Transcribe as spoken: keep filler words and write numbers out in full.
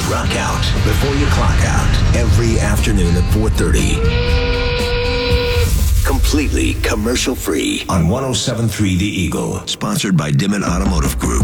rock out before you clock out every afternoon at four thirty. Completely commercial free on one oh seven point three The Eagle. Sponsored by Dimmitt Automotive Group.